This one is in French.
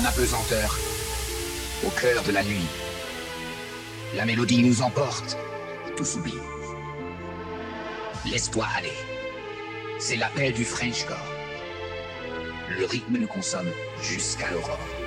apesanteur, au cœur de la nuit. La mélodie nous emporte, tout s'oublie. Laisse-toi aller. C'est l'appel du Frenchcore. Le rythme nous consomme jusqu'à l'aurore.